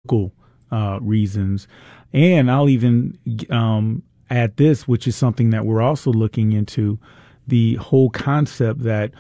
political reasons. And I'll even add this, which is something that we're also looking into, the whole concept that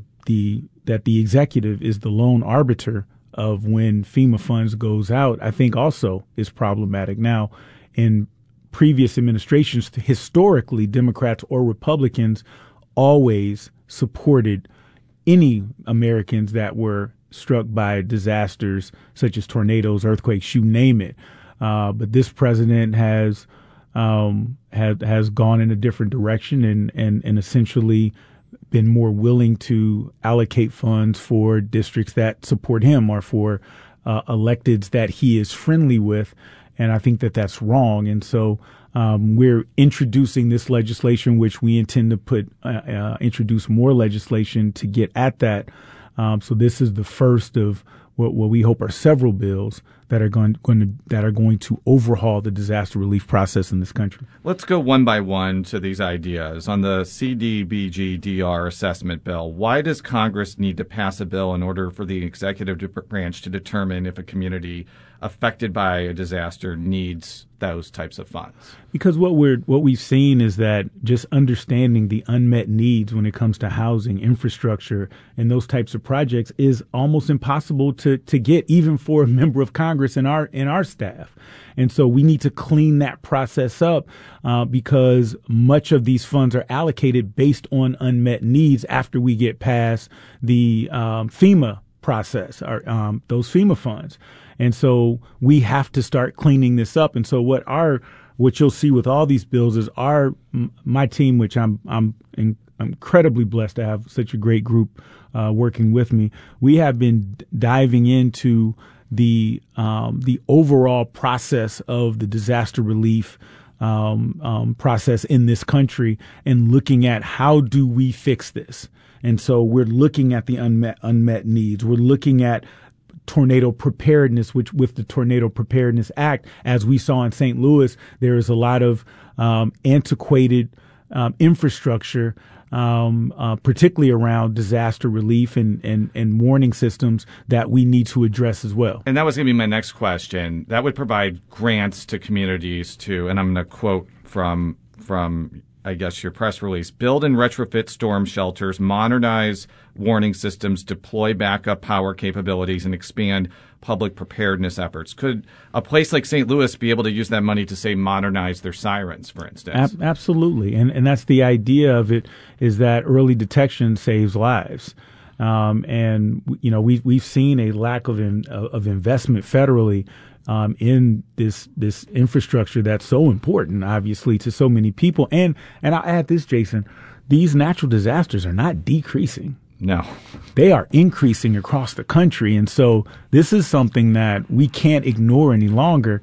the executive is the lone arbiter of when FEMA funds goes out, I think also is problematic. Now, in previous administrations, historically, Democrats or Republicans always supported any Americans that were struck by disasters such as tornadoes, earthquakes, you name it. But this president has gone in a different direction and essentially been more willing to allocate funds for districts that support him or for electeds that he is friendly with. And I think that that's wrong. And so we're introducing this legislation, which we intend to introduce more legislation to get at that. So this is the first of what we hope are several bills that are going to overhaul the disaster relief process in this country. Let's go one by one to these ideas. On the CDBG-DR assessment bill, why does Congress need to pass a bill in order for the executive branch to determine if a community affected by a disaster needs those types of funds? Because what we've seen is that just understanding the unmet needs when it comes to housing, infrastructure, and those types of projects is almost impossible to get, even for a member of Congress in our staff. And so we need to clean that process up because much of these funds are allocated based on unmet needs after we get past the FEMA process, or those FEMA funds. And so we have to start cleaning this up. And so what you'll see with all these bills is my team, which I'm incredibly blessed to have such a great group working with me. We have been diving into the overall process of the disaster relief process in this country and looking at how do we fix this. And so we're looking at the unmet needs. We're looking at tornado preparedness, which with the Tornado Preparedness Act, as we saw in St. Louis, there is a lot of antiquated infrastructure, particularly around disaster relief and warning systems that we need to address as well. And that was going to be my next question. That would provide grants to communities to, and I'm going to quote from I guess your press release, build and retrofit storm shelters, modernize warning systems, deploy backup power capabilities, and expand public preparedness efforts. Could a place like St. Louis be able to use that money to, say, modernize their sirens, for instance? Absolutely. And that's the idea of it, is that early detection saves lives. And, you know, we've seen a lack of investment federally in this infrastructure that's so important, obviously, to so many people. And I'll add this, Jason, these natural disasters are not decreasing. No. They are increasing across the country. And so this is something that we can't ignore any longer.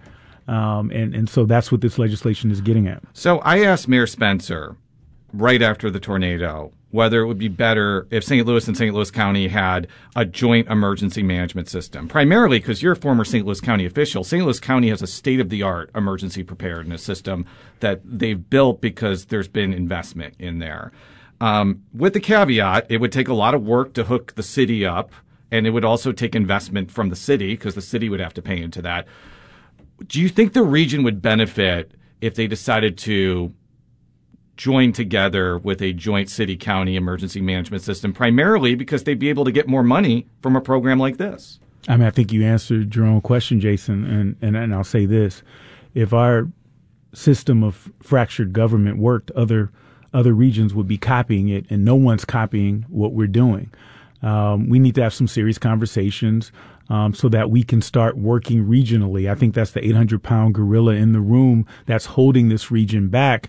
And so that's what this legislation is getting at. So I asked Mayor Spencer right after the tornado whether it would be better if St. Louis and St. Louis County had a joint emergency management system, primarily because you're a former St. Louis County official. St. Louis County has a state-of-the-art emergency preparedness system that they've built because there's been investment in there. With the caveat, it would take a lot of work to hook the city up, and it would also take investment from the city because the city would have to pay into that. Do you think the region would benefit if they decided to join together with a joint city-county emergency management system, primarily because they'd be able to get more money from a program like this? I mean, I think you answered your own question, Jason, and I'll say this. If our system of fractured government worked, other regions would be copying it, and no one's copying what we're doing. We need to have some serious conversations so that we can start working regionally. I think that's the 800-pound gorilla in the room that's holding this region back.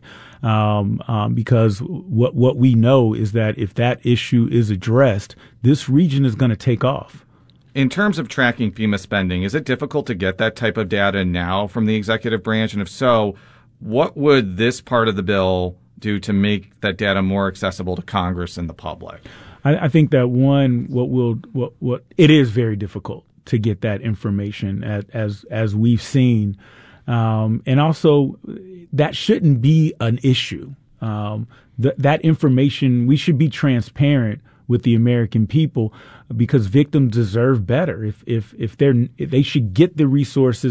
Because what we know is that if that issue is addressed, this region is going to take off. In terms of tracking FEMA spending, is it difficult to get that type of data now from the executive branch? And if so, what would this part of the bill do to make that data more accessible to Congress and the public? I think that what it is very difficult to get that information as we've seen. And also, that shouldn't be an issue. That information, we should be transparent with the American people because victims deserve better. If they should get the resources